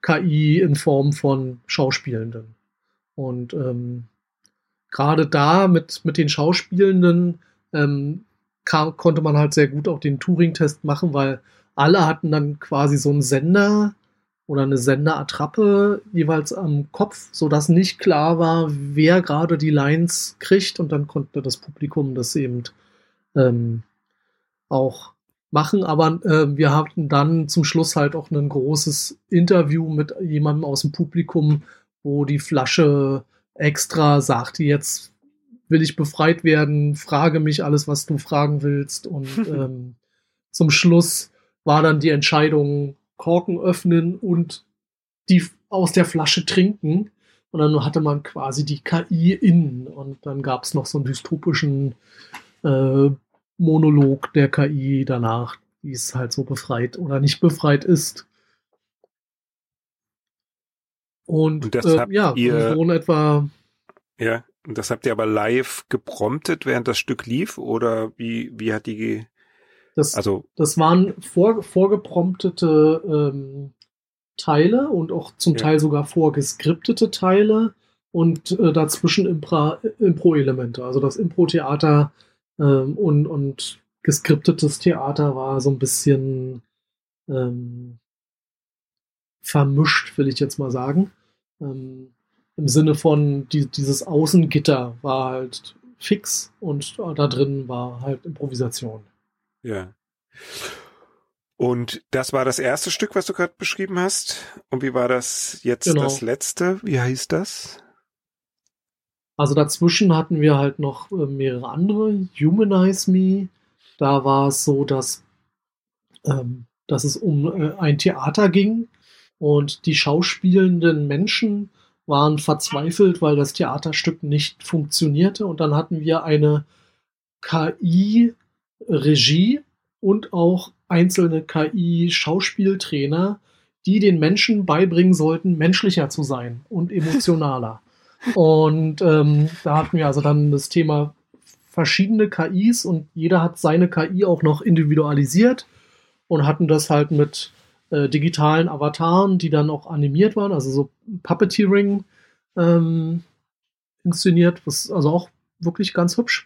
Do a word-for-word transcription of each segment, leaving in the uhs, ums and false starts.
K I in Form von Schauspielenden. Und ähm, gerade da mit, mit den Schauspielenden ähm, kam, konnte man halt sehr gut auch den Turing-Test machen, weil alle hatten dann quasi so einen Sender oder eine Senderattrappe jeweils am Kopf, sodass nicht klar war, wer gerade die Lines kriegt, und dann konnte das Publikum das eben ähm, auch machen. Aber äh, wir hatten dann zum Schluss halt auch ein großes Interview mit jemandem aus dem Publikum, wo die Flasche extra sagte, jetzt will ich befreit werden, frage mich alles, was du fragen willst. Und ähm, zum Schluss war dann die Entscheidung, Korken öffnen und die aus der Flasche trinken. Und dann hatte man quasi die K I innen. Und dann gab es noch so einen dystopischen äh, Monolog der K I danach, wie es halt so befreit oder nicht befreit ist. Und, und das äh, habt ja, ihr, so in etwa. Ja, und das habt ihr aber live gepromptet, während das Stück lief? Oder wie, wie hat die... Das, also das waren vor, vorgepromptete ähm, Teile und auch zum ja. Teil sogar vorgeskriptete Teile und äh, dazwischen Impra, Impro-Elemente. Also das Impro-Theater ähm, und, und geskriptetes Theater war so ein bisschen ähm, vermischt, will ich jetzt mal sagen. Ähm, Im Sinne von, die, dieses Außengitter war halt fix und da drin war halt Improvisation. Ja. Und das war das erste Stück, was du gerade beschrieben hast. Und wie war das jetzt Genau. das letzte? Wie heißt das? Also dazwischen hatten wir halt noch äh, mehrere andere. Humanize Me. Da war es so, dass, ähm, dass es um äh, ein Theater ging und die schauspielenden Menschen waren verzweifelt, weil das Theaterstück nicht funktionierte. Und dann hatten wir eine K I-Regie und auch einzelne K I-Schauspieltrainer, die den Menschen beibringen sollten, menschlicher zu sein und emotionaler. Und ähm, da hatten wir also dann das Thema verschiedene K Is und jeder hat seine K I auch noch individualisiert und hatten das halt mit äh, digitalen Avataren, die dann auch animiert waren, also so Puppeteering ähm, inszeniert, was also auch wirklich ganz hübsch.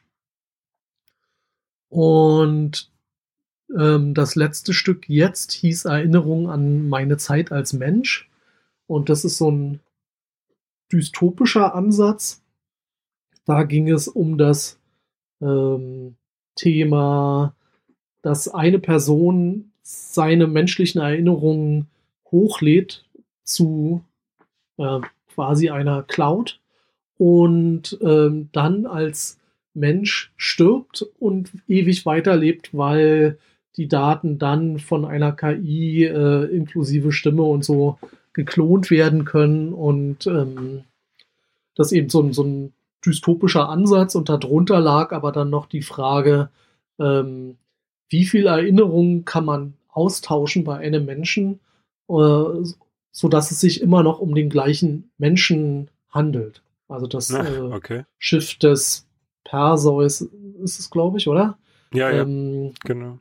Und ähm, das letzte Stück jetzt hieß Erinnerung an meine Zeit als Mensch. Und das ist so ein dystopischer Ansatz. Da ging es um das ähm, Thema, dass eine Person seine menschlichen Erinnerungen hochlädt zu äh, quasi einer Cloud und ähm, dann als Mensch stirbt und ewig weiterlebt, weil die Daten dann von einer K I äh, inklusive Stimme und so geklont werden können und ähm, das eben so ein, so ein dystopischer Ansatz und darunter lag aber dann noch die Frage, ähm, wie viel Erinnerungen kann man austauschen bei einem Menschen, äh, sodass es sich immer noch um den gleichen Menschen handelt. Also das Ach, äh, okay. Schiff des Perseus ist es, glaube ich, oder? Ja, ja, ähm, genau.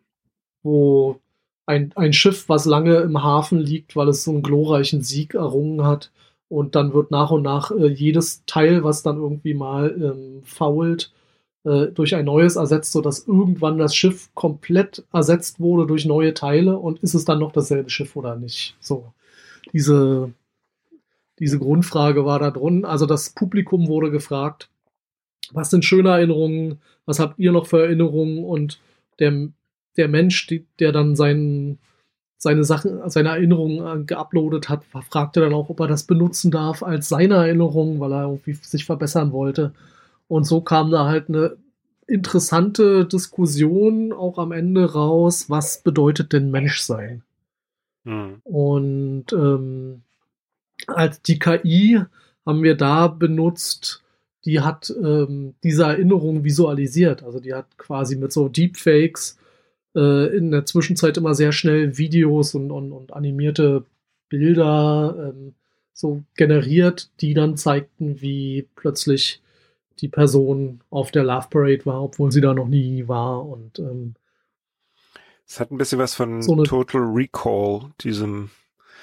Wo ein, ein Schiff, was lange im Hafen liegt, weil es so einen glorreichen Sieg errungen hat, und dann wird nach und nach äh, jedes Teil, was dann irgendwie mal ähm, fault, äh, durch ein neues ersetzt, sodass irgendwann das Schiff komplett ersetzt wurde durch neue Teile, und ist es dann noch dasselbe Schiff oder nicht? So, diese, diese Grundfrage war da drin. Also das Publikum wurde gefragt, was sind schöne Erinnerungen, was habt ihr noch für Erinnerungen? Und der, der Mensch, die, der dann seinen seine Sachen, seine Erinnerungen äh, geuploadet hat, fragte dann auch, ob er das benutzen darf als seine Erinnerungen, weil er irgendwie sich verbessern wollte. Und so kam da halt eine interessante Diskussion auch am Ende raus, was bedeutet denn Menschsein? Hm. Und ähm, als die K I haben wir da benutzt, die hat ähm, diese Erinnerungen visualisiert. Also die hat quasi mit so Deepfakes in der Zwischenzeit immer sehr schnell Videos und, und, und animierte Bilder ähm, so generiert, die dann zeigten, wie plötzlich die Person auf der Love Parade war, obwohl sie da noch nie war. Und ähm, es hat ein bisschen was von so eine, Total Recall, diesem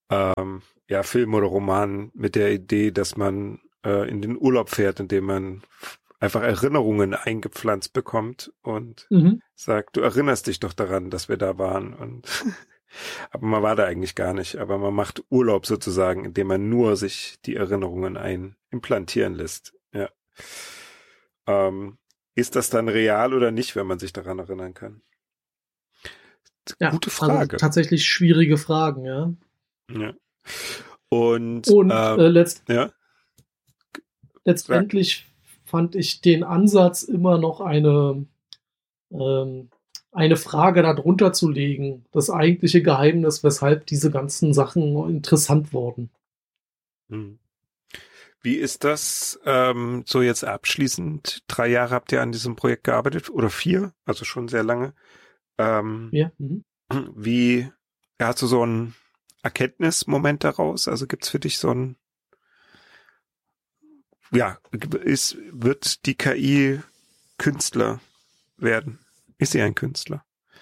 ähm, ja, Film oder Roman mit der Idee, dass man äh, in den Urlaub fährt, indem man einfach Erinnerungen eingepflanzt bekommt und Mhm. sagt, du erinnerst dich doch daran, dass wir da waren. Und aber man war da eigentlich gar nicht. Aber man macht Urlaub sozusagen, indem man nur sich die Erinnerungen ein implantieren lässt. Ja. Ähm, ist das dann real oder nicht, wenn man sich daran erinnern kann? Ja, Gute also Frage. tatsächlich schwierige Fragen, ja. Ja. Und, Und äh, äh, letzt ja, letztendlich fand ich den Ansatz immer noch eine, ähm, eine Frage darunter zu legen. Das eigentliche Geheimnis, weshalb diese ganzen Sachen interessant wurden. Hm. Wie ist das ähm, so jetzt abschließend? Drei Jahre habt ihr an diesem Projekt gearbeitet oder vier? Also schon sehr lange. Ähm, Ja. Mhm. Wie hast du so einen Erkenntnismoment daraus? Also gibt's für dich so ein, ja, ist, wird die K I Künstler werden? Ist sie ein Künstler?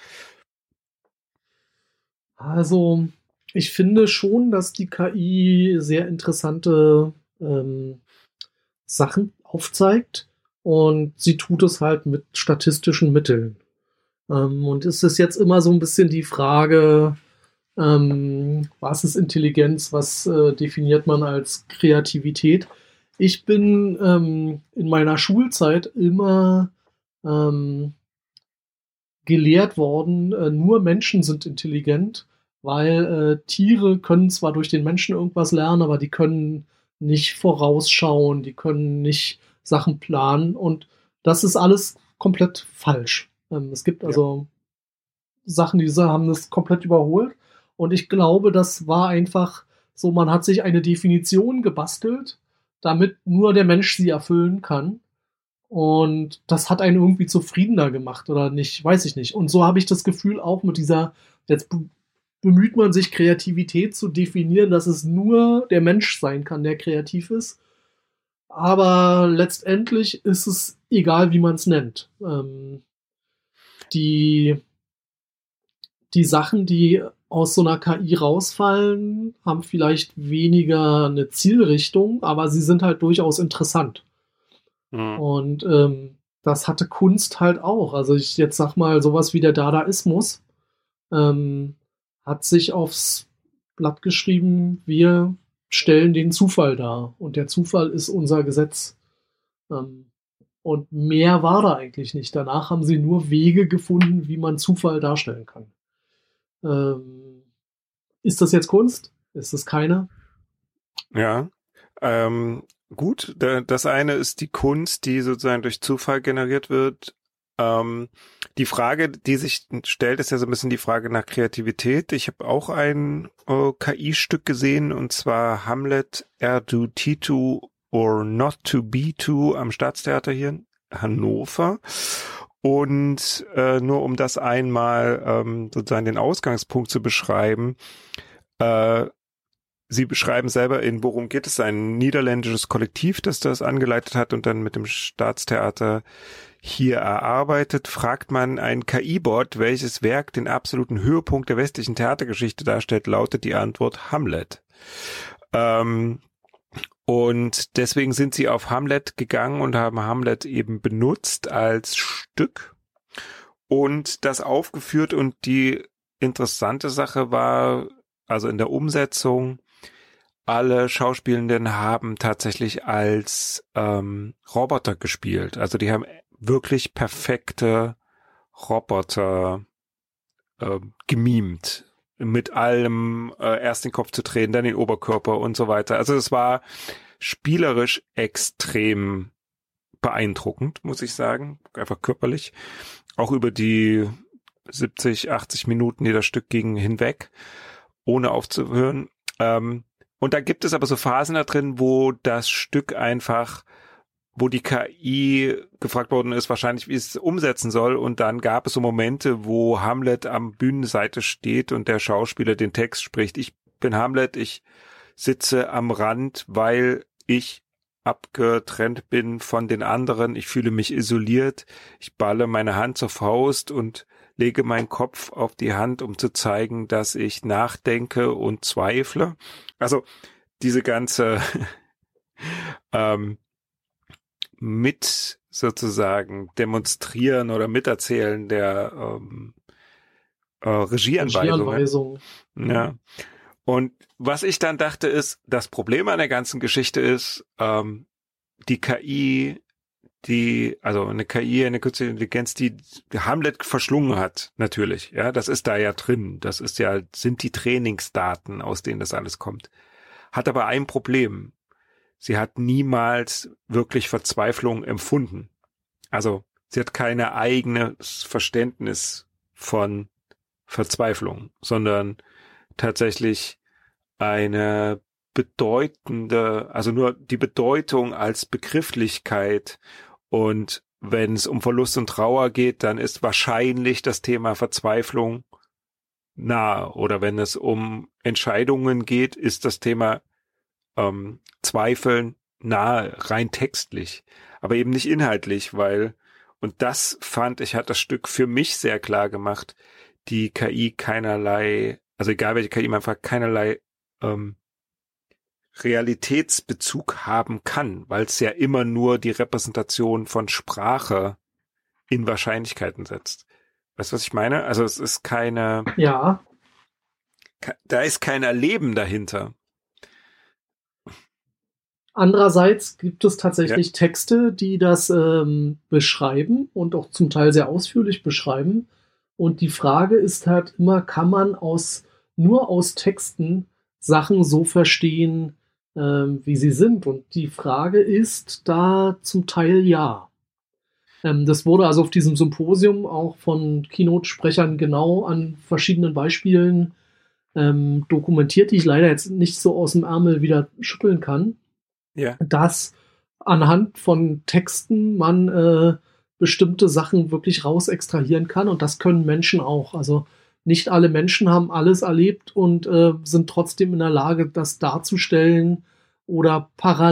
Also, ich finde schon, dass die K I sehr interessante ähm, Sachen aufzeigt und sie tut es halt mit statistischen Mitteln. Ähm, und es ist jetzt immer so ein bisschen die Frage, ähm, was ist Intelligenz, was äh, definiert man als Kreativität? Ich bin ähm, in meiner Schulzeit immer ähm, gelehrt worden, äh, nur Menschen sind intelligent, weil äh, Tiere können zwar durch den Menschen irgendwas lernen, aber die können nicht vorausschauen, die können nicht Sachen planen und das ist alles komplett falsch. Ähm, es gibt Ja. also Sachen, die haben das komplett überholt und ich glaube, das war einfach so, man hat sich eine Definition gebastelt, damit nur der Mensch sie erfüllen kann. Und das hat einen irgendwie zufriedener gemacht oder nicht, weiß ich nicht. Und so habe ich das Gefühl auch mit dieser, jetzt bemüht man sich, Kreativität zu definieren, dass es nur der Mensch sein kann, der kreativ ist. Aber letztendlich ist es egal, wie man es nennt. Ähm, die, die Sachen, die aus so einer K I rausfallen, haben vielleicht weniger eine Zielrichtung, aber sie sind halt durchaus interessant. Mhm. Und ähm, das hatte Kunst halt auch. Also ich jetzt sag mal, sowas wie der Dadaismus ähm, hat sich aufs Blatt geschrieben, wir stellen den Zufall dar. Und der Zufall ist unser Gesetz. Ähm, und mehr war da eigentlich nicht. Danach haben sie nur Wege gefunden, wie man Zufall darstellen kann. Ähm, ist das jetzt Kunst? Ist das keine? Ja. Ähm, gut, da, das eine ist die Kunst, die sozusagen durch Zufall generiert wird. Ähm, die Frage, die sich stellt, ist ja so ein bisschen die Frage nach Kreativität. Ich habe auch ein äh, K I-Stück gesehen, und zwar Hamlet Erudito or Not to Be To am Staatstheater hier in Hannover. Und äh, nur um das einmal ähm, sozusagen den Ausgangspunkt zu beschreiben, äh, Sie beschreiben selber, in worum geht es, ein niederländisches Kollektiv, das das angeleitet hat und dann mit dem Staatstheater hier erarbeitet. Fragt man ein K I-Bot, welches Werk den absoluten Höhepunkt der westlichen Theatergeschichte darstellt, lautet die Antwort Hamlet. Ähm, und deswegen sind sie auf Hamlet gegangen und haben Hamlet eben benutzt als Stück und das aufgeführt. Und die interessante Sache war, also in der Umsetzung, alle Schauspielenden haben tatsächlich als ähm, Roboter gespielt. Also die haben wirklich perfekte Roboter äh, gemimt. Mit allem äh, erst den Kopf zu drehen, dann den Oberkörper und so weiter. Also es war spielerisch extrem beeindruckend, muss ich sagen. Einfach körperlich. Auch über die siebzig, achtzig Minuten, die das Stück ging, hinweg, ohne aufzuhören. Ähm, Und da gibt es aber so Phasen da drin, wo das Stück einfach, wo die K I gefragt worden ist, wahrscheinlich, wie es umsetzen soll. Und dann gab es so Momente, wo Hamlet am Bühnenseite steht und der Schauspieler den Text spricht. Ich bin Hamlet, ich sitze am Rand, weil ich abgetrennt bin von den anderen. Ich fühle mich isoliert. Ich balle meine Hand zur Faust und lege meinen Kopf auf die Hand, um zu zeigen, dass ich nachdenke und zweifle. Also diese ganze ähm, mit sozusagen demonstrieren oder miterzählen der ähm, äh, Regieanweisungen. Regieanweisung. Ja. Und was ich dann dachte ist, das Problem an der ganzen Geschichte ist, ähm, die K I, die, also eine K I, eine künstliche Intelligenz, die Hamlet verschlungen hat, natürlich. Ja, das ist da ja drin. Das ist ja, sind die Trainingsdaten, aus denen das alles kommt. Hat aber ein Problem. Sie hat niemals wirklich Verzweiflung empfunden. Also sie hat keine eigenes Verständnis von Verzweiflung, sondern tatsächlich eine bedeutende, also nur die Bedeutung als Begrifflichkeit. Und wenn es um Verlust und Trauer geht, dann ist wahrscheinlich das Thema Verzweiflung nah. Oder wenn es um Entscheidungen geht, ist das Thema ähm, Zweifeln nahe, rein textlich, aber eben nicht inhaltlich, weil, und das fand ich, hat das Stück für mich sehr klar gemacht, die K I keinerlei, also egal welche K I, man einfach keinerlei ähm, Realitätsbezug haben kann, weil es ja immer nur die Repräsentation von Sprache in Wahrscheinlichkeiten setzt. Weißt du, was ich meine? Also es ist keine, Ja. Da ist kein Erleben dahinter. Andererseits gibt es tatsächlich Ja. Texte, die das ähm, beschreiben und auch zum Teil sehr ausführlich beschreiben. Und die Frage ist halt immer, kann man aus nur aus Texten Sachen so verstehen, ähm, wie sie sind? Und die Frage ist da zum Teil ja. Ähm, das wurde also auf diesem Symposium auch von Keynote-Sprechern genau an verschiedenen Beispielen ähm, dokumentiert, die ich leider jetzt nicht so aus dem Ärmel wieder schütteln kann. Ja. Dass anhand von Texten man äh, bestimmte Sachen wirklich raus extrahieren kann, und das können Menschen auch. Also nicht alle Menschen haben alles erlebt und äh, sind trotzdem in der Lage, das darzustellen oder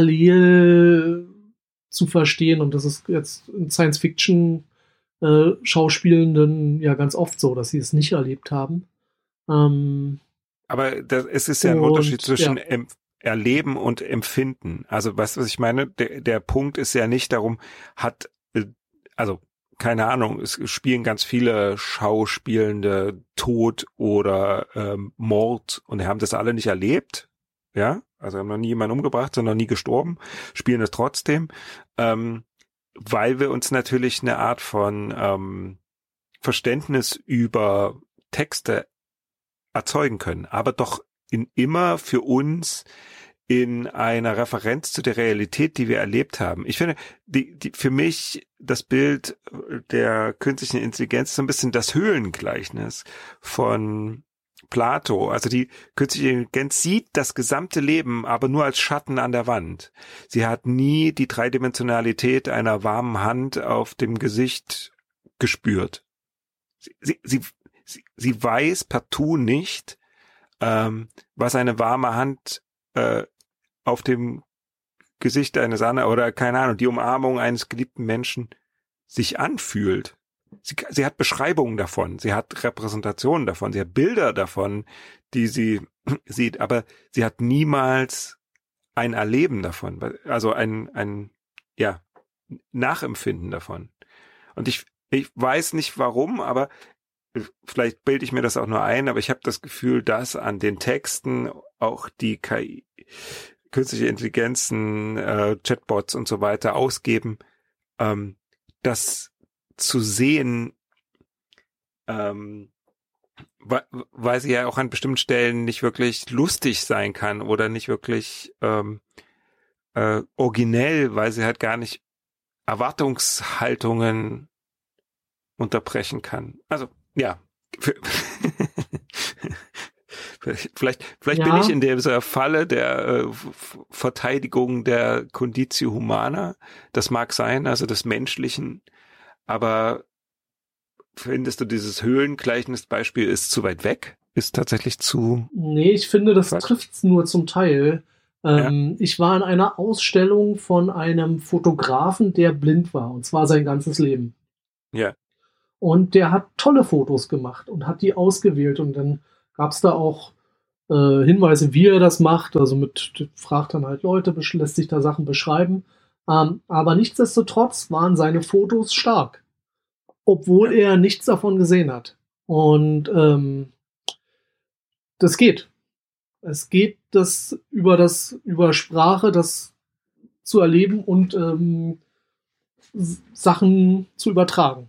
parallel zu verstehen, und das ist jetzt in Science-Fiction äh, Schauspielenden ja ganz oft so, dass sie es nicht erlebt haben. Ähm, Aber das, es ist ja ein und, Unterschied zwischen ja. em- Erleben und Empfinden. Also weißt du, was ich meine? Der, der Punkt ist ja nicht darum, hat, äh, also keine Ahnung, es spielen ganz viele Schauspielende Tod oder ähm, Mord und haben das alle nicht erlebt. Ja, also haben noch nie jemanden umgebracht, sondern nie gestorben, spielen es trotzdem, ähm, weil wir uns natürlich eine Art von ähm, Verständnis über Texte erzeugen können, aber doch in immer für uns in einer Referenz zu der Realität, die wir erlebt haben. Ich finde, die, die, für mich das Bild der künstlichen Intelligenz ist so ein bisschen das Höhlengleichnis von Plato. Also die künstliche Intelligenz sieht das gesamte Leben, aber nur als Schatten an der Wand. Sie hat nie die Dreidimensionalität einer warmen Hand auf dem Gesicht gespürt. Sie, sie, sie, sie, sie weiß partout nicht, ähm, was eine warme Hand äh, auf dem Gesicht eines anderen oder keine Ahnung, die Umarmung eines geliebten Menschen sich anfühlt. Sie, sie hat Beschreibungen davon, sie hat Repräsentationen davon, sie hat Bilder davon, die sie sieht, aber sie hat niemals ein Erleben davon, also ein, ein, ja, Nachempfinden davon. Und ich, ich weiß nicht warum, aber vielleicht bilde ich mir das auch nur ein, aber ich habe das Gefühl, dass an den Texten auch die K I, künstliche Intelligenzen, äh, Chatbots und so weiter ausgeben, ähm, das zu sehen, ähm, weil, weil sie ja auch an bestimmten Stellen nicht wirklich lustig sein kann oder nicht wirklich ähm, äh, originell, weil sie halt gar nicht Erwartungshaltungen unterbrechen kann. Also ja, vielleicht, vielleicht Ja. bin ich in dieser Falle der äh, Verteidigung der Conditio Humana. Das mag sein, also des Menschlichen. Aber findest du, dieses Höhlengleichnis-Beispiel ist zu weit weg? Ist tatsächlich zu... Nee, ich finde, das Quatsch. trifft's nur zum Teil. Ähm, ich war in einer Ausstellung von einem Fotografen, der blind war, und zwar sein ganzes Leben. Ja. Und der hat tolle Fotos gemacht und hat die ausgewählt. Und dann gab es da auch äh, Hinweise, wie er das macht. Also mit, fragt dann halt Leute, lässt sich da Sachen beschreiben. Ähm, aber nichtsdestotrotz waren seine Fotos stark, obwohl er nichts davon gesehen hat. Und ähm, das geht. Es geht, das über das über Sprache das zu erleben und ähm, Sachen zu übertragen.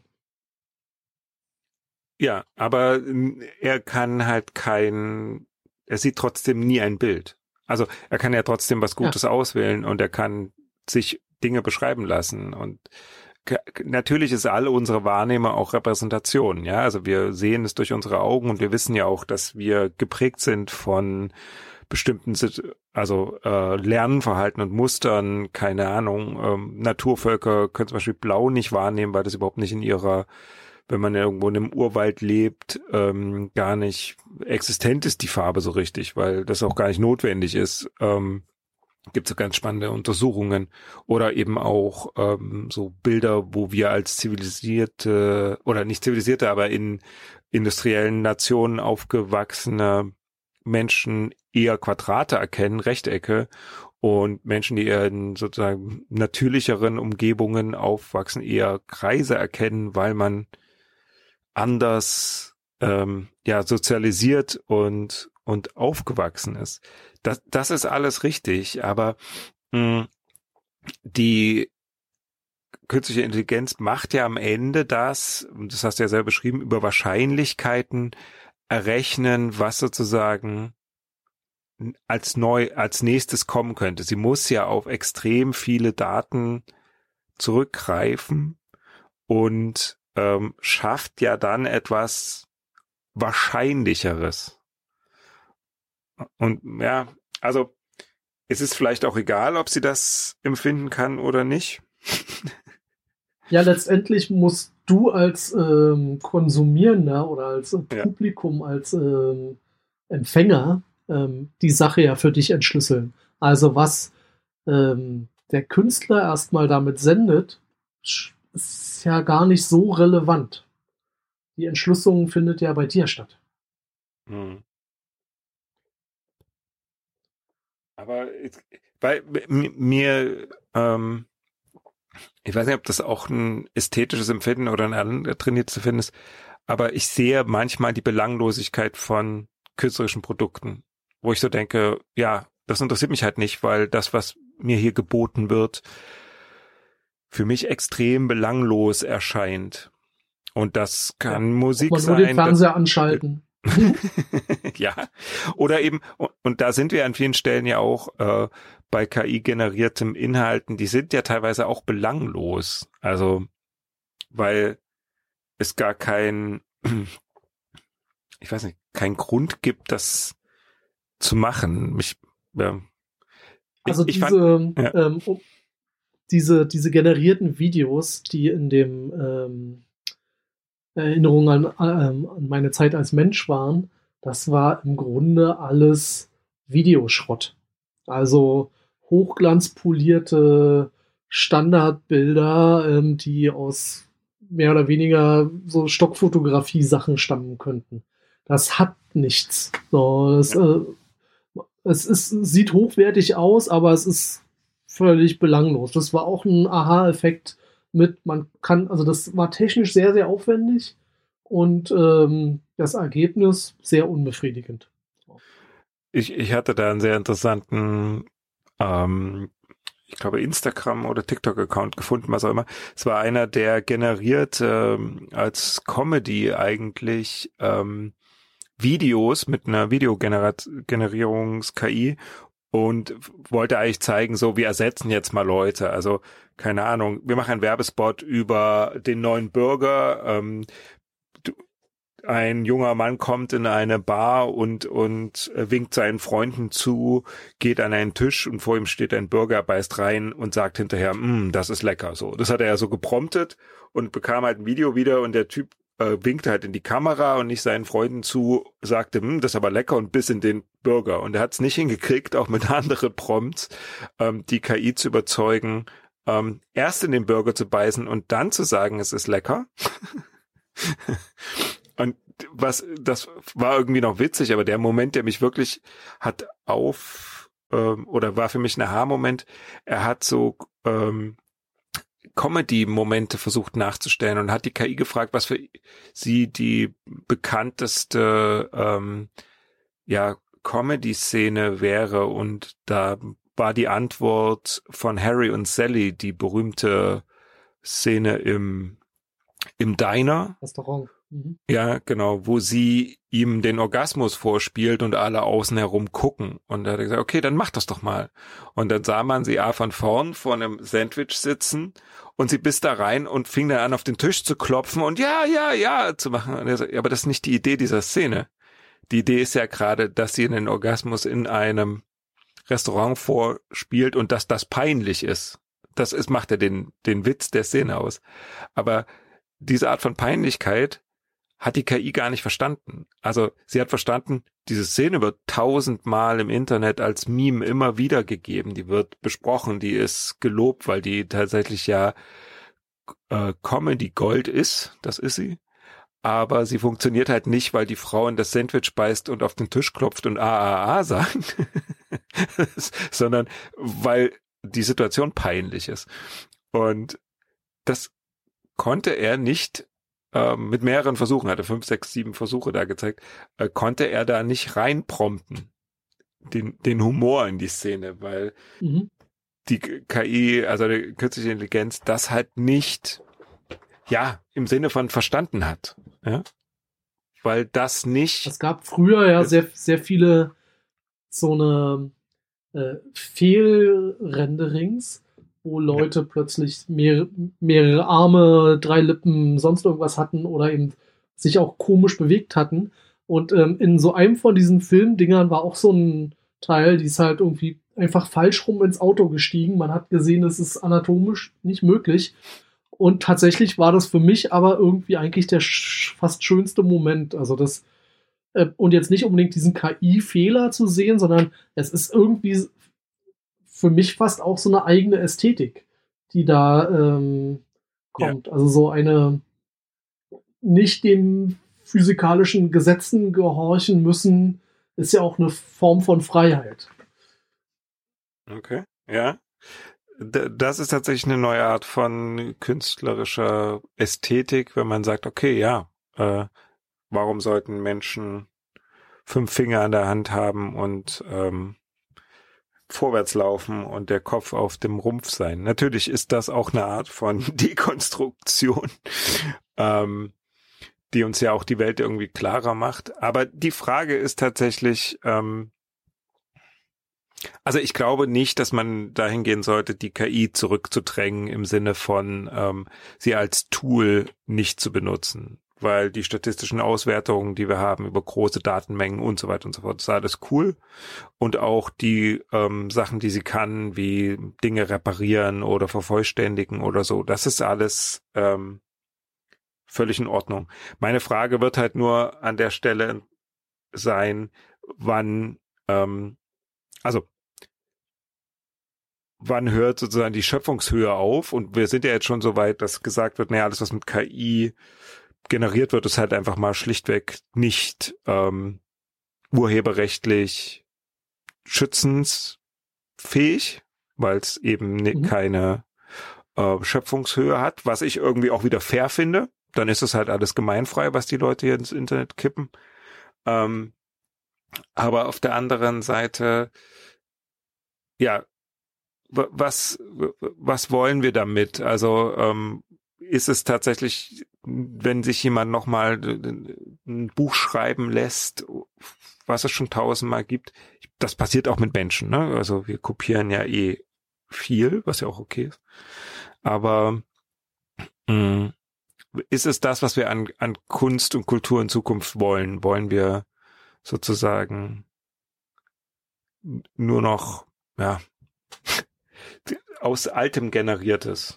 Ja, aber er kann halt kein, er sieht trotzdem nie ein Bild. Also er kann ja trotzdem was Gutes ja. auswählen und er kann sich Dinge beschreiben lassen. Und natürlich ist alle unsere Wahrnehmung auch Repräsentation. Ja, also wir sehen es durch unsere Augen und wir wissen ja auch, dass wir geprägt sind von bestimmten, also äh, Lernverhalten und Mustern, keine Ahnung. Ähm, Naturvölker können zum Beispiel Blau nicht wahrnehmen, weil das überhaupt nicht in ihrer, wenn man irgendwo in einem Urwald lebt, ähm, gar nicht existent ist, die Farbe so richtig, weil das auch gar nicht notwendig ist. Ähm, gibt es so ganz spannende Untersuchungen oder eben auch ähm, so Bilder, wo wir als zivilisierte oder nicht zivilisierte, aber in industriellen Nationen aufgewachsene Menschen eher Quadrate erkennen, Rechtecke, und Menschen, die eher in sozusagen natürlicheren Umgebungen aufwachsen, eher Kreise erkennen, weil man anders ähm, ja sozialisiert und und aufgewachsen ist. Das das ist alles richtig, aber mh, die künstliche Intelligenz macht ja am Ende das, und das hast du ja selber beschrieben, über Wahrscheinlichkeiten errechnen, was sozusagen als neu als nächstes kommen könnte. Sie muss ja auf extrem viele Daten zurückgreifen und ähm, schafft ja dann etwas Wahrscheinlicheres. Und ja, also es ist vielleicht auch egal, ob sie das empfinden kann oder nicht. Ja, letztendlich musst du als ähm, Konsumierender oder als äh, Publikum, ja. als ähm, Empfänger ähm, die Sache ja für dich entschlüsseln. Also was ähm, der Künstler erstmal damit sendet, ist ja gar nicht so relevant. Die Entschlüsselung findet ja bei dir statt. Hm. Aber bei mir, ähm, ich weiß nicht, ob das auch ein ästhetisches Empfinden oder ein antrainiertes Empfinden ist, aber ich sehe manchmal die Belanglosigkeit von künstlerischen Produkten, wo ich so denke, ja, das interessiert mich halt nicht, weil das, was mir hier geboten wird, für mich extrem belanglos erscheint. Und das kann ja, Musik man sein. Nur den Fernseher das, anschalten. Ja, oder eben, und da sind wir an vielen Stellen ja auch äh, bei K I-generiertem Inhalten, die sind ja teilweise auch belanglos. Also, weil es gar kein, ich weiß nicht, keinen Grund gibt, das zu machen. Mich, ja. Also ich, diese, ich fand, ja. ähm, diese, diese generierten Videos, die in dem ähm, Erinnerung an, ähm, an meine Zeit als Mensch waren, das war im Grunde alles Videoschrott. Also hochglanzpolierte Standardbilder, ähm, die aus mehr oder weniger so Stockfotografie-Sachen stammen könnten. Das hat nichts. So, das, äh, es ist, sieht hochwertig aus, aber es ist völlig belanglos. Das war auch ein Aha-Effekt mit, man kann, also das war technisch sehr, sehr aufwendig und ähm, das Ergebnis sehr unbefriedigend. Ich, ich hatte da einen sehr interessanten, ähm, ich glaube Instagram- oder TikTok-Account gefunden, was auch immer. Es war einer, der generiert ähm, als Comedy eigentlich ähm, Videos mit einer Videogenerierungs-K I und wollte eigentlich zeigen, so wir ersetzen jetzt mal Leute. Also keine Ahnung, wir machen einen Werbespot über den neuen Burger. Ähm, du, ein junger Mann kommt in eine Bar und und winkt seinen Freunden zu, geht an einen Tisch und vor ihm steht ein Burger, beißt rein und sagt hinterher, das ist lecker. So, das hat er ja so gepromptet und bekam halt ein Video wieder und der Typ äh, winkte halt in die Kamera und nicht seinen Freunden zu, sagte, das ist aber lecker und biss in den Burger. Und er hat es nicht hingekriegt, auch mit anderen Prompts, ähm, die K I zu überzeugen, ähm, erst in den Burger zu beißen und dann zu sagen, es ist lecker. Und was, das war irgendwie noch witzig, aber der Moment, der mich wirklich hat auf, ähm, oder war für mich ein Aha-Moment, er hat so ähm, Comedy-Momente versucht nachzustellen und hat die K I gefragt, was für sie die bekannteste ähm, ja, Comedy-Szene wäre, und da war die Antwort von Harry und Sally, die berühmte Szene im im Diner. Restaurant. Mhm. Ja, genau, wo sie ihm den Orgasmus vorspielt und alle außen herum gucken. Und da hat er gesagt, okay, dann mach das doch mal. Und dann sah man sie A von vorn vor einem Sandwich sitzen und sie bis da rein und fing dann an, auf den Tisch zu klopfen und ja, ja, ja zu machen. Und er sagt, ja, aber das ist nicht die Idee dieser Szene. Die Idee ist ja gerade, dass sie einen Orgasmus in einem Restaurant vorspielt und dass das peinlich ist. Das ist, macht er den, den Witz der Szene aus. Aber diese Art von Peinlichkeit hat die K I gar nicht verstanden. Also sie hat verstanden, diese Szene wird tausendmal im Internet als Meme immer wieder gegeben. Die wird besprochen, die ist gelobt, weil die tatsächlich ja äh, Comedy Gold ist. Das ist sie. Aber sie funktioniert halt nicht, weil die Frau in das Sandwich beißt und auf den Tisch klopft und A, A, A sagt, sondern weil die Situation peinlich ist. Und das konnte er nicht äh, mit mehreren Versuchen, hatte fünf, sechs, sieben Versuche da gezeigt, äh, konnte er da nicht reinprompten, den, den Humor in die Szene, weil mhm. die K I, also die künstliche Intelligenz, das halt nicht, ja, im Sinne von verstanden hat, ja, weil das nicht. Es gab früher ja sehr, sehr viele so eine äh, Fehlrenderings, wo Leute ja. plötzlich mehr, mehrere Arme, drei Lippen, sonst irgendwas hatten oder eben sich auch komisch bewegt hatten. Und ähm, in so einem von diesen Filmdingern war auch so ein Teil, die ist halt irgendwie einfach falsch rum ins Auto gestiegen. Man hat gesehen, es ist anatomisch nicht möglich. Und tatsächlich war das für mich aber irgendwie eigentlich der sch- fast schönste Moment. Also das, äh, und jetzt nicht unbedingt diesen K I-Fehler zu sehen, sondern es ist irgendwie für mich fast auch so eine eigene Ästhetik, die da ähm, kommt. Ja. Also so eine nicht den physikalischen Gesetzen gehorchen müssen, ist ja auch eine Form von Freiheit. Okay, ja. Das ist tatsächlich eine neue Art von künstlerischer Ästhetik, wenn man sagt, okay, ja, äh, warum sollten Menschen fünf Finger an der Hand haben und ähm, vorwärts laufen und der Kopf auf dem Rumpf sein? Natürlich ist das auch eine Art von Dekonstruktion, ähm, die uns ja auch die Welt irgendwie klarer macht. Aber die Frage ist tatsächlich, ähm, also ich glaube nicht, dass man dahin gehen sollte, die K I zurückzudrängen im Sinne von ähm, sie als Tool nicht zu benutzen, weil die statistischen Auswertungen, die wir haben über große Datenmengen und so weiter und so fort, ist alles cool. Und auch die ähm, Sachen, die sie kann, wie Dinge reparieren oder vervollständigen oder so, das ist alles ähm, völlig in Ordnung. Meine Frage wird halt nur an der Stelle sein, wann, ähm, also wann hört sozusagen die Schöpfungshöhe auf? Und wir sind ja jetzt schon so weit, dass gesagt wird, naja, alles, was mit K I generiert wird, ist halt einfach mal schlichtweg nicht ähm, urheberrechtlich schützensfähig, weil es eben ne, mhm. keine äh, Schöpfungshöhe hat, was ich irgendwie auch wieder fair finde. Dann ist es halt alles gemeinfrei, was die Leute hier ins Internet kippen. Ähm, aber auf der anderen Seite, ja, was, was wollen wir damit? Also ähm, ist es tatsächlich, wenn sich jemand nochmal ein Buch schreiben lässt, was es schon tausendmal gibt, das passiert auch mit Menschen, ne? Also wir kopieren ja eh viel, was ja auch okay ist. Aber mh, ist es das, was wir an, an Kunst und Kultur in Zukunft wollen? Wollen wir sozusagen nur noch, ja, aus Altem generiertes?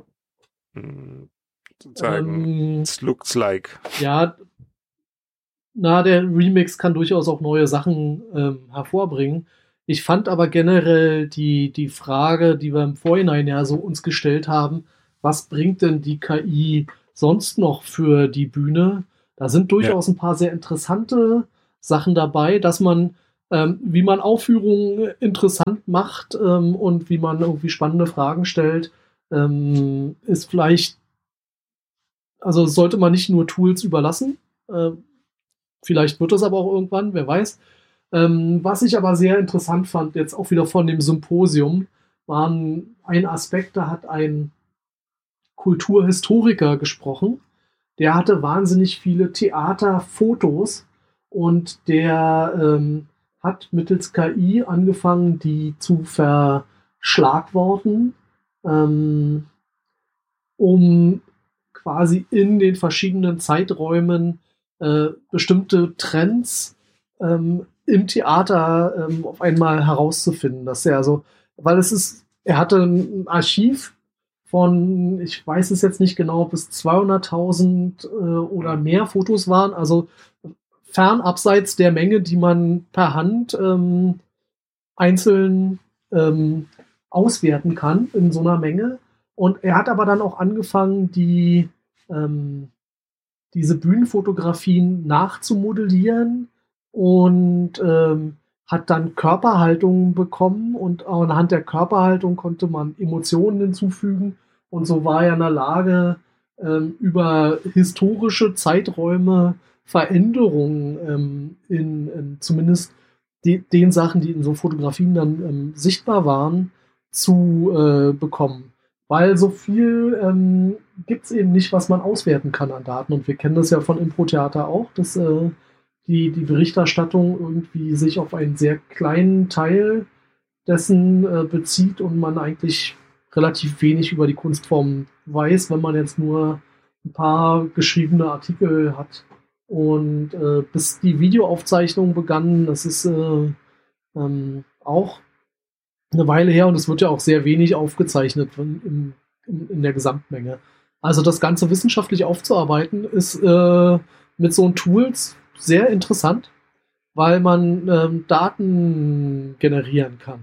Sozusagen, ähm, it looks like. Ja, na, der Remix kann durchaus auch neue Sachen ähm, hervorbringen. Ich fand aber generell die, die Frage, die wir im Vorhinein ja so uns gestellt haben, was bringt denn die K I sonst noch für die Bühne? Da sind durchaus ja. ein paar sehr interessante Sachen dabei, dass man, ähm, wie man Aufführungen interessant macht ähm, und wie man irgendwie spannende Fragen stellt, ähm, ist vielleicht, also sollte man nicht nur Tools überlassen. Äh, vielleicht wird es aber auch irgendwann, wer weiß. Ähm, was ich aber sehr interessant fand, jetzt auch wieder von dem Symposium, war ein Aspekt, da hat ein Kulturhistoriker gesprochen. Der hatte wahnsinnig viele Theaterfotos und der ähm, hat mittels K I angefangen, die zu verschlagworten, ähm, um quasi in den verschiedenen Zeiträumen äh, bestimmte Trends ähm, im Theater ähm, auf einmal herauszufinden. Dass er also, weil es ist, er hatte ein Archiv von, ich weiß es jetzt nicht genau, bis zweihunderttausend äh, oder mehr Fotos waren, also fern abseits der Menge, die man per Hand ähm, einzeln ähm, auswerten kann in so einer Menge. Und er hat aber dann auch angefangen, die ähm, diese Bühnenfotografien nachzumodellieren und ähm, hat dann Körperhaltungen bekommen und anhand der Körperhaltung konnte man Emotionen hinzufügen und so war er in der Lage, ähm, über historische Zeiträume Veränderungen ähm, in, in zumindest die, den Sachen, die in so Fotografien dann ähm, sichtbar waren, zu äh, bekommen. Weil so viel ähm, gibt es eben nicht, was man auswerten kann an Daten. Und wir kennen das ja von Impro-Theater auch, dass äh, die, die Berichterstattung irgendwie sich auf einen sehr kleinen Teil dessen äh, bezieht und man eigentlich relativ wenig über die Kunstform weiß, wenn man jetzt nur ein paar geschriebene Artikel hat. Und äh, bis die Videoaufzeichnung begann, das ist äh, ähm, auch eine Weile her und es wird ja auch sehr wenig aufgezeichnet in, in, in der Gesamtmenge. Also das Ganze wissenschaftlich aufzuarbeiten ist äh, mit so Tools sehr interessant, weil man ähm, Daten generieren kann.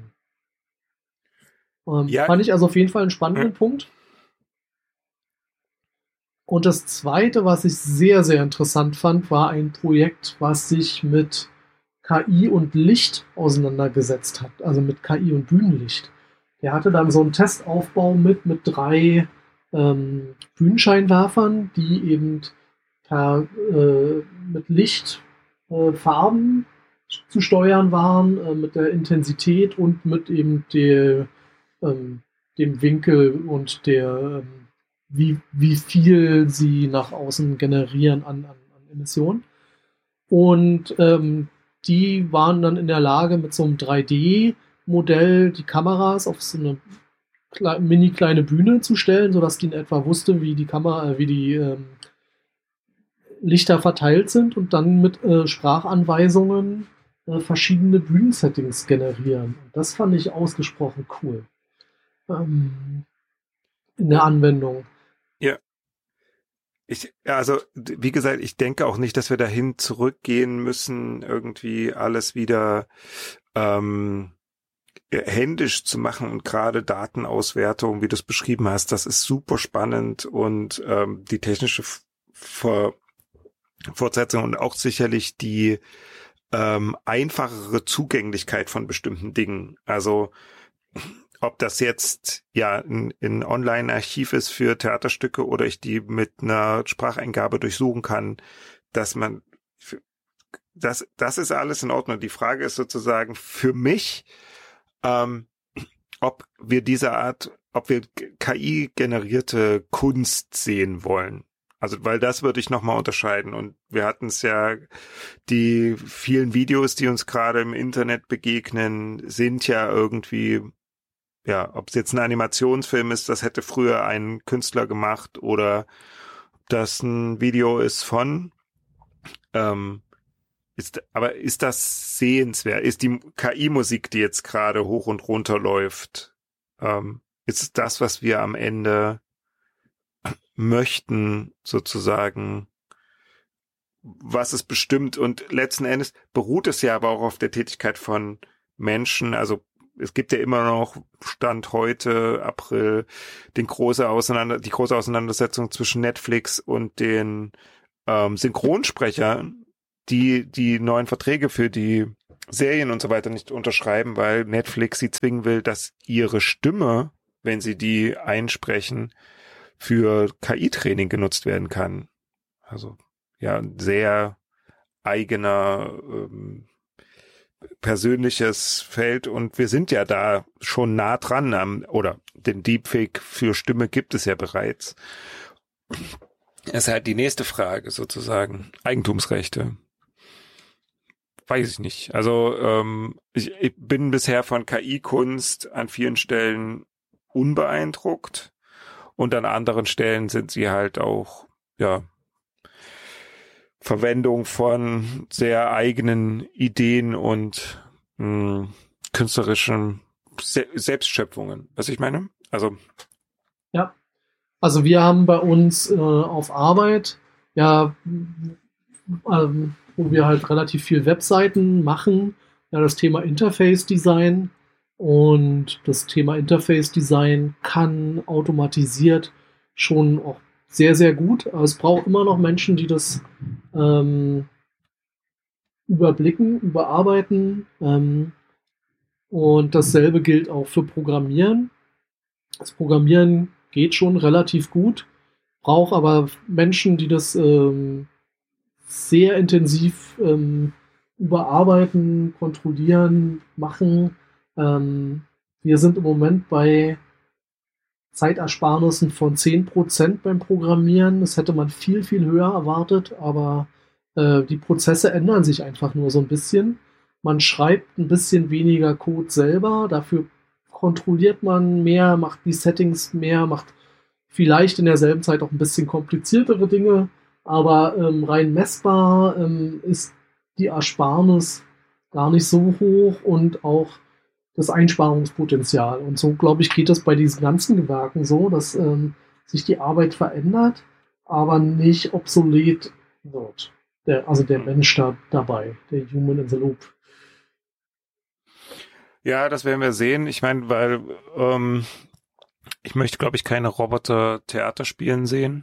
Ähm, ja. Fand ich also auf jeden Fall einen spannenden ja. Punkt. Und das Zweite, was ich sehr, sehr interessant fand, war ein Projekt, was sich mit K I und Licht auseinandergesetzt hat, also mit K I und Bühnenlicht. Der hatte dann so einen Testaufbau mit, mit drei ähm, Bühnenscheinwerfern, die eben per, äh, mit Licht, äh, Farben zu steuern waren, äh, mit der Intensität und mit eben der, ähm, dem Winkel und der, ähm, wie, wie viel sie nach außen generieren an, an, an Emissionen. Und ähm, die waren dann in der Lage, mit so einem drei D-Modell die Kameras auf so eine kle- mini kleine Bühne zu stellen, sodass die in etwa wusste, wie die Kamera, äh, wie die ähm, Lichter verteilt sind und dann mit äh, Sprachanweisungen äh, verschiedene Bühnensettings generieren. Und das fand ich ausgesprochen cool ähm, in der Anwendung. Ja. Ich, also, wie gesagt, ich denke auch nicht, dass wir dahin zurückgehen müssen, irgendwie alles wieder ähm, händisch zu machen und gerade Datenauswertung, wie du es beschrieben hast, das ist super spannend und ähm, die technische Vor- Fortsetzung und auch sicherlich die ähm, einfachere Zugänglichkeit von bestimmten Dingen. Also ob das jetzt ja ein, ein Online-Archiv ist für Theaterstücke oder ich die mit einer Spracheingabe durchsuchen kann, dass man das das ist alles in Ordnung. Die Frage ist sozusagen für mich, ähm, ob wir diese Art, ob wir K I-generierte Kunst sehen wollen. Also, weil das würde ich nochmal unterscheiden. Und wir hatten es ja, die vielen Videos, die uns gerade im Internet begegnen, sind ja irgendwie, ja, ob es jetzt ein Animationsfilm ist, das hätte früher ein Künstler gemacht, oder ob das ein Video ist von, ähm, ist, aber ist das sehenswert? Ist die K I-Musik, die jetzt gerade hoch und runter läuft, ähm, ist es das, was wir am Ende möchten, sozusagen, was es bestimmt, und letzten Endes beruht es ja aber auch auf der Tätigkeit von Menschen, also es gibt ja immer noch Stand heute, April, den große Auseinander, die große Auseinandersetzung zwischen Netflix und den ähm, Synchronsprechern, die die neuen Verträge für die Serien und so weiter nicht unterschreiben, weil Netflix sie zwingen will, dass ihre Stimme, wenn sie die einsprechen, für K I-Training genutzt werden kann. Also ja, sehr eigener ähm, persönliches Feld und wir sind ja da schon nah dran am, oder den Deepfake für Stimme gibt es ja bereits. Es ist halt die nächste Frage sozusagen, Eigentumsrechte. Weiß ich nicht. Also ähm, ich, ich bin bisher von K I-Kunst an vielen Stellen unbeeindruckt und an anderen Stellen sind sie halt auch, ja, Verwendung von sehr eigenen Ideen und mh, künstlerischen Se- Selbstschöpfungen. Was ich meine? Also Ja, also wir haben bei uns äh, auf Arbeit, ja, ähm, wo wir halt relativ viel Webseiten machen, ja, das Thema Interface Design und das Thema Interface Design kann automatisiert schon auch sehr, sehr gut. Aber es braucht immer noch Menschen, die das ähm, überblicken, überarbeiten. Ähm, und dasselbe gilt auch für Programmieren. Das Programmieren geht schon relativ gut, braucht aber Menschen, die das ähm, sehr intensiv ähm, überarbeiten, kontrollieren, machen. Ähm, wir sind im Moment bei Zeitersparnissen von zehn Prozent beim Programmieren. Das hätte man viel, viel höher erwartet, aber äh, die Prozesse ändern sich einfach nur so ein bisschen. Man schreibt ein bisschen weniger Code selber, dafür kontrolliert man mehr, macht die Settings mehr, macht vielleicht in derselben Zeit auch ein bisschen kompliziertere Dinge, aber ähm, rein messbar ähm, ist die Ersparnis gar nicht so hoch und auch das Einsparungspotenzial. Und so, glaube ich, geht das bei diesen ganzen Gewerken so, dass ähm, sich die Arbeit verändert, aber nicht obsolet wird. Der, also der Mensch da dabei, der Human in the Loop. ja, das werden wir sehen. Ich meine, weil ähm, ich möchte, glaube ich, keine Roboter-Theater spielen sehen.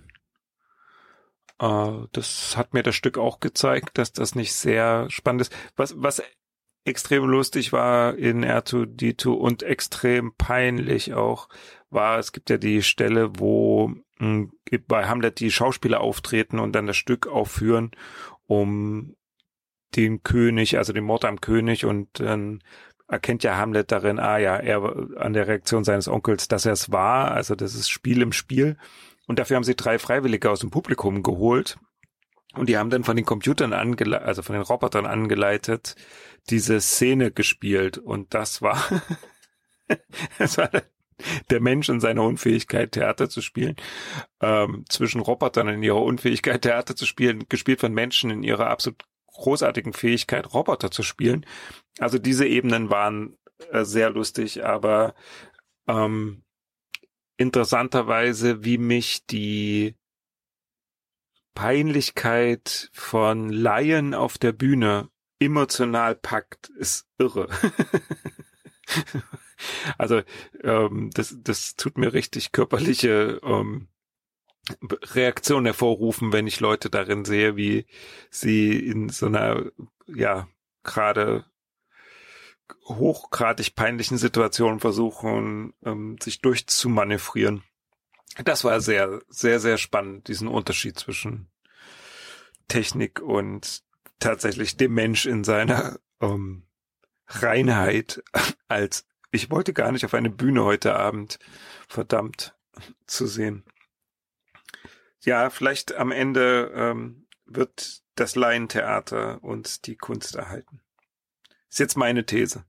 Äh, das hat mir das Stück auch gezeigt, dass das nicht sehr spannend ist. Was, was extrem lustig war in R zwei D zwei und extrem peinlich auch war, es gibt ja die Stelle, wo mh, bei Hamlet die Schauspieler auftreten und dann das Stück aufführen, um den König, also den Mord am König, und dann erkennt ja Hamlet darin, ah ja, er an der Reaktion seines Onkels, dass er es war, also das ist Spiel im Spiel. Und dafür haben sie drei Freiwillige aus dem Publikum geholt. Und die haben dann von den Computern angeleitet, also von den Robotern angeleitet, diese Szene gespielt. Und das war, das war der Mensch in seiner Unfähigkeit, Theater zu spielen, ähm, zwischen Robotern in ihrer Unfähigkeit, Theater zu spielen, gespielt von Menschen in ihrer absolut großartigen Fähigkeit, Roboter zu spielen. Also diese Ebenen waren äh, sehr lustig, aber ähm, interessanterweise, wie mich die Peinlichkeit von Laien auf der Bühne emotional packt, ist irre. Also ähm, das, das tut mir richtig körperliche ähm, Reaktionen hervorrufen, wenn ich Leute darin sehe, wie sie in so einer, ja, gerade hochgradig peinlichen Situation versuchen, ähm, sich durchzumanövrieren. Das war sehr, sehr, sehr spannend, diesen Unterschied zwischen Technik und tatsächlich dem Mensch in seiner ähm, Reinheit als, ich wollte gar nicht auf eine Bühne heute Abend, verdammt, zu sehen. Ja, vielleicht am Ende ähm, wird das Laientheater uns die Kunst erhalten. Ist jetzt meine These.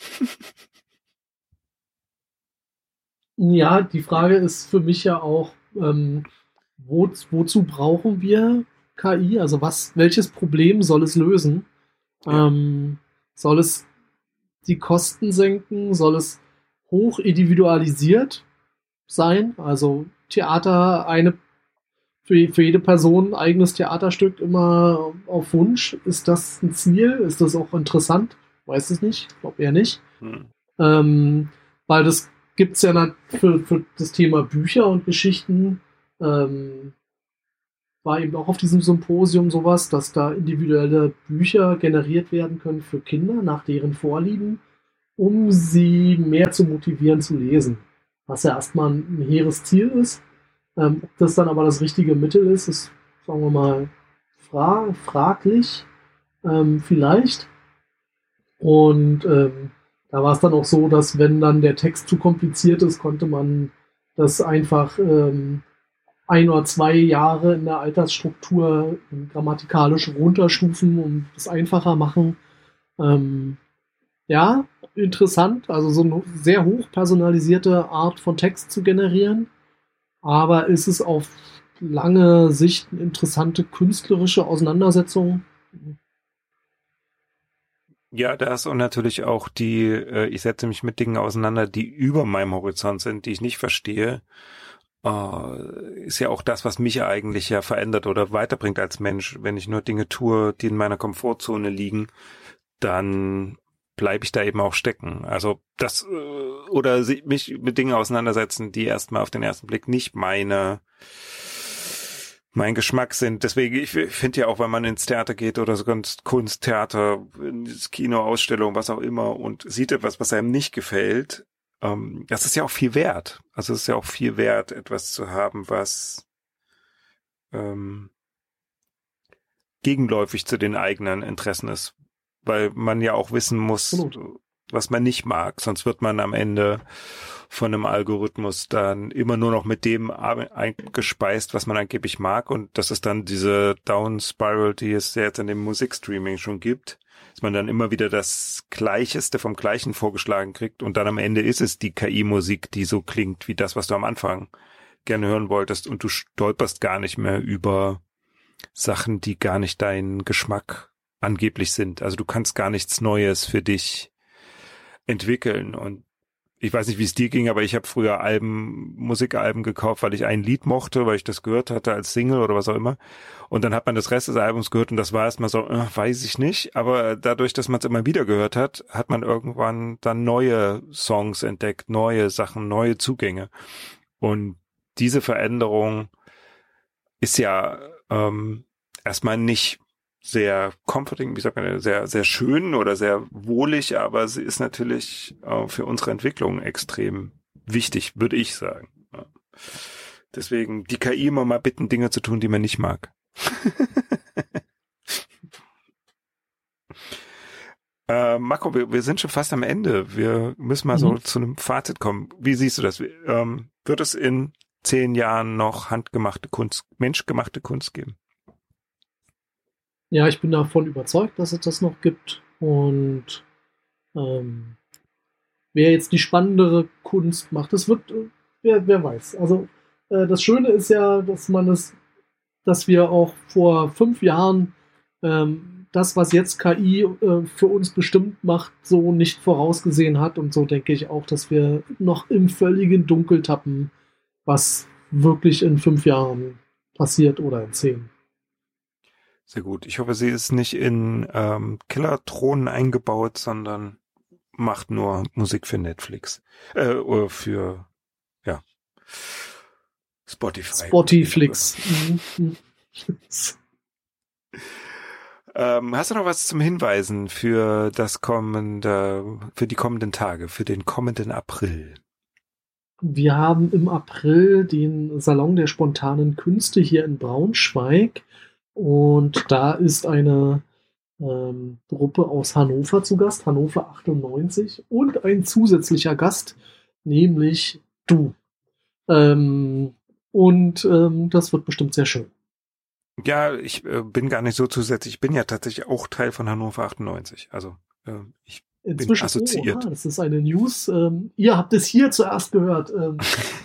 Ja, die Frage ist für mich ja auch, ähm, wo, wozu brauchen wir K I? Also was, welches Problem soll es lösen? Ja. Ähm, soll es die Kosten senken? Soll es hoch individualisiert sein? Also Theater, eine für, für jede Person ein eigenes Theaterstück immer auf Wunsch. Ist das ein Ziel? Ist das auch interessant? Weiß es nicht. Ich glaube eher nicht. Hm. Ähm, weil das gibt's ja na- für, für das Thema Bücher und Geschichten, ähm, war eben auch auf diesem Symposium sowas, dass da individuelle Bücher generiert werden können für Kinder nach deren Vorlieben, um sie mehr zu motivieren zu lesen. Was ja erstmal ein hehres Ziel ist. Ähm, ob das dann aber das richtige Mittel ist, ist, sagen wir mal, fra fraglich, ähm, vielleicht. Und ähm, da war es dann auch so, dass wenn dann der Text zu kompliziert ist, konnte man das einfach ähm, ein oder zwei Jahre in der Altersstruktur grammatikalisch runterstufen und es einfacher machen. Ähm, ja, interessant, also so eine sehr hoch personalisierte Art von Text zu generieren, aber ist es auf lange Sicht eine interessante künstlerische Auseinandersetzung? Ja, das und natürlich auch die, äh, ich setze mich mit Dingen auseinander, die über meinem Horizont sind, die ich nicht verstehe. Äh, ist ja auch das, was mich eigentlich ja verändert oder weiterbringt als Mensch. Wenn ich nur Dinge tue, die in meiner Komfortzone liegen, dann bleibe ich da eben auch stecken. Also das äh, oder si- mich mit Dingen auseinandersetzen, die erstmal auf den ersten Blick nicht meine mein Geschmack sind. Deswegen, ich finde ja auch, wenn man ins Theater geht oder so ganz Kunst, Theater, ins Kino, Ausstellung, was auch immer und sieht etwas, was einem nicht gefällt, ähm, das ist ja auch viel wert. Also es ist ja auch viel wert, etwas zu haben, was ähm, gegenläufig zu den eigenen Interessen ist. Weil man ja auch wissen muss, Absolut. was man nicht mag. Sonst wird man am Ende von einem Algorithmus dann immer nur noch mit dem eingespeist, was man angeblich mag. Und das ist dann diese Down Spiral, die es ja jetzt in dem Musikstreaming schon gibt, dass man dann immer wieder das Gleicheste vom Gleichen vorgeschlagen kriegt. Und dann am Ende ist es die K I-Musik, die so klingt wie das, was du am Anfang gerne hören wolltest. Und du stolperst gar nicht mehr über Sachen, die gar nicht dein Geschmack angeblich sind. Also du kannst gar nichts Neues für dich entwickeln. Und ich weiß nicht, wie es dir ging, aber ich habe früher Alben, Musikalben gekauft, weil ich ein Lied mochte, weil ich das gehört hatte als Single oder was auch immer. Und dann hat man das Rest des Albums gehört und das war erstmal so, äh, weiß ich nicht. Aber dadurch, dass man es immer wieder gehört hat, hat man irgendwann dann neue Songs entdeckt, neue Sachen, neue Zugänge. Und diese Veränderung ist ja ähm, erstmal nicht sehr comforting, wie sagt man, sehr, sehr schön oder sehr wohlig, aber sie ist natürlich äh, für unsere Entwicklung extrem wichtig, würde ich sagen. Ja. Deswegen die K I immer mal bitten, Dinge zu tun, die man nicht mag. äh, Marco, wir, wir sind schon fast am Ende. Wir müssen mal so Mhm. zu einem Fazit kommen. Wie siehst du das? Ähm, wird es in zehn Jahren noch handgemachte Kunst, menschgemachte Kunst geben? Ja, ich bin davon überzeugt, dass es das noch gibt. Und ähm, wer jetzt die spannendere Kunst macht, das wird, äh, wer, wer weiß. Also äh, das Schöne ist ja, dass man es, dass wir auch vor fünf Jahren ähm, das, was jetzt K I äh, für uns bestimmt macht, so nicht vorausgesehen hat. Und so denke ich auch, dass wir noch im völligen Dunkel tappen, was wirklich in fünf Jahren passiert oder in zehn. Sehr gut. Ich hoffe, sie ist nicht in ähm, Killerthronen eingebaut, sondern macht nur Musik für Netflix. Äh, oder für, ja, Spotify. Spotiflix. Mhm. Ähm, hast du noch was zum Hinweisen für das kommende, für die kommenden Tage, für den kommenden April? Wir haben im April den Salon der spontanen Künste hier in Braunschweig und da ist eine ähm, Gruppe aus Hannover zu Gast, Hannover achtundneunzig und ein zusätzlicher Gast, nämlich du. Ähm, und ähm, das wird bestimmt sehr schön. Ja, ich äh, bin gar nicht so zusätzlich. Ich bin ja tatsächlich auch Teil von Hannover achtundneunzig. Also äh, ich bin Inzwischen, oh, assoziiert. aha, das ist eine News. Ähm, ihr habt es hier zuerst gehört. Ähm,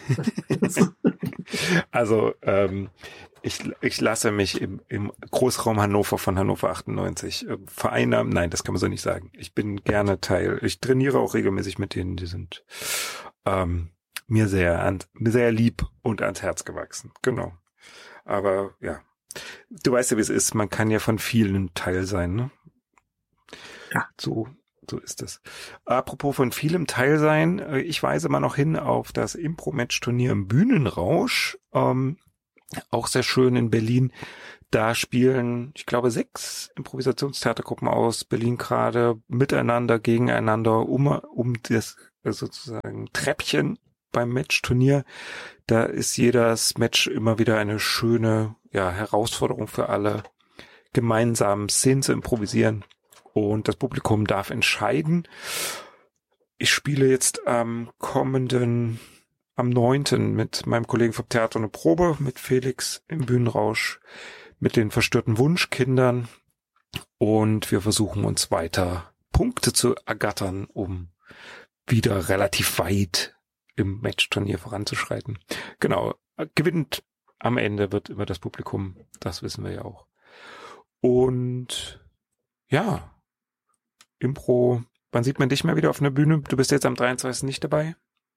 Also ähm, ich, ich lasse mich im, im Großraum Hannover von Hannover achtundneunzig äh, vereinnahmen. Nein, das kann man so nicht sagen. Ich bin gerne Teil. Ich trainiere auch regelmäßig mit denen. Die sind ähm, mir sehr, an, mir sehr lieb und ans Herz gewachsen. Genau. Aber ja, du weißt ja, wie es ist. Man kann ja von vielen Teil sein. Ne? Ja. So, So ist es. Apropos von vielem Teil sein, ich weise mal noch hin auf das Impro-Match-Turnier im Bühnenrausch. Ähm, auch sehr schön in Berlin. Da spielen, ich glaube, sechs Improvisationstheatergruppen aus Berlin gerade miteinander, gegeneinander, um, um das sozusagen Treppchen beim Match-Turnier. Da ist jedes Match immer wieder eine schöne, ja, Herausforderung für alle, gemeinsam Szenen zu improvisieren. Und das Publikum darf entscheiden. Ich spiele jetzt am kommenden, am neunten mit meinem Kollegen vom Theater eine Probe, mit Felix im Bühnenrausch, mit den verstörten Wunschkindern. Und wir versuchen uns weiter Punkte zu ergattern, um wieder relativ weit im Matchturnier voranzuschreiten. Genau, gewinnt am Ende wird immer das Publikum, das wissen wir ja auch. Und ja, Impro, wann sieht man dich mal wieder auf einer Bühne? Du bist jetzt am dreiundzwanzigsten nicht dabei?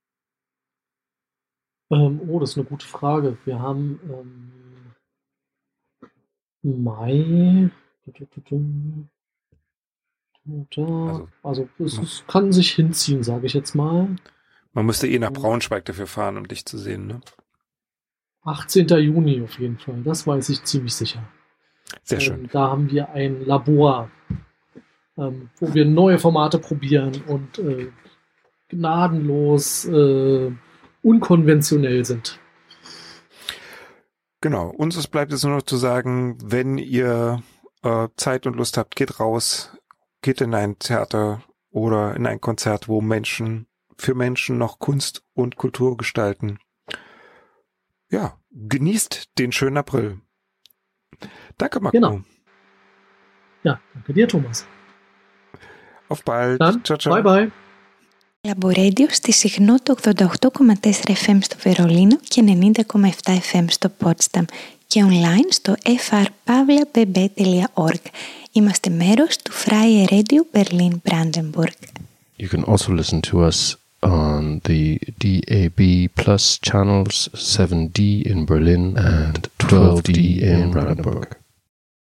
Ähm, oh, das ist eine gute Frage. Wir haben ähm, Mai. Also, also es, es kann sich hinziehen, sage ich jetzt mal. Man müsste eh nach Braunschweig dafür fahren, um dich zu sehen, ne? achtzehnten Juni auf jeden Fall, das weiß ich ziemlich sicher. Sehr schön. Ähm, da haben wir ein Labor, ähm, wo wir neue Formate probieren und äh, gnadenlos äh, unkonventionell sind. Genau, uns es bleibt jetzt nur noch zu sagen, wenn ihr äh, Zeit und Lust habt, geht raus, geht in ein Theater oder in ein Konzert, wo Menschen für Menschen noch Kunst und Kultur gestalten. Ja, genießt den schönen April. Danke, Marco. Genau. Ja, danke dir, Thomas. Auf bald. Dann, ciao, ciao. Bye, bye. Λαμπορέντιο στη συχνότητα ογδόντα οκτώ κόμμα τέσσερα εφ εμ στο Βερολίνο και ενενήντα κόμμα επτά εφ εμ στο Πότσταμ και online στο εφ αρ παύλα μπι μπι τελεία org. Είμαστε μέρος του Freie Radio Berlin Brandenburg. You can also listen to us on the D A B Plus channels seven D in Berlin and twelve D in Brandenburg.